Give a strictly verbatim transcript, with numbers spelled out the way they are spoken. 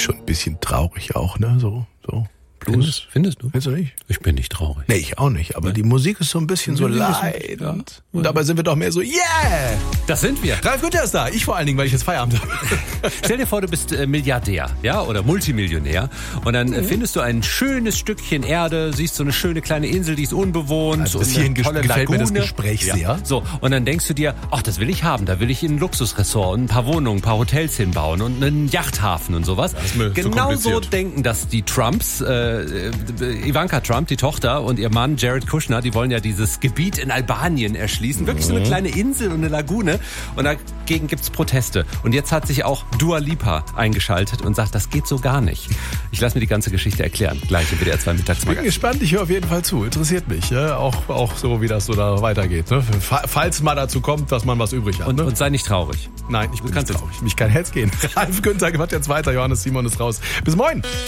schon ein bisschen traurig auch, ne? So, so. Findest, findest du? Findest du nicht? Ich bin nicht traurig. Nee, ich auch nicht. Aber nee. Die Musik ist so ein bisschen so leidend. Ja. Und dabei sind wir doch mehr so, yeah! Das sind wir. Ralf Günther ist da. Ich vor allen Dingen, weil ich jetzt Feierabend habe. Stell dir vor, du bist äh, Milliardär, ja, oder Multimillionär. Und dann äh, findest du ein schönes Stückchen Erde, siehst so eine schöne kleine Insel, die ist unbewohnt. Also bis hierhin gefällt Lagune. Mir das Gespräch sehr. Ja. So, und dann denkst du dir, ach, das will ich haben. Da will ich in ein Luxusressort und ein paar Wohnungen, ein paar Hotels hinbauen und einen Yachthafen und sowas. Das ist mir genau so so denken das die Trumps, äh, Ivanka Trump, die Tochter, und ihr Mann Jared Kushner, die wollen ja dieses Gebiet in Albanien erschließen. Wirklich so eine kleine Insel und eine Lagune. Und dagegen gibt's Proteste. Und jetzt hat sich auch Dua Lipa eingeschaltet und sagt, das geht so gar nicht. Ich lasse mir die ganze Geschichte erklären. Gleich im W D R zwei Mittagsmagazin. Bin gespannt, ich höre auf jeden Fall zu. Interessiert mich. Ja? Auch, auch so, wie das so da weitergeht. Ne? Falls mal dazu kommt, dass man was übrig hat. Und, ne? und sei nicht traurig. Nein, ich bin nicht traurig. Mich kann Herz gehen. Ralf Günther macht jetzt weiter. Johannes Simon ist raus. Bis morgen.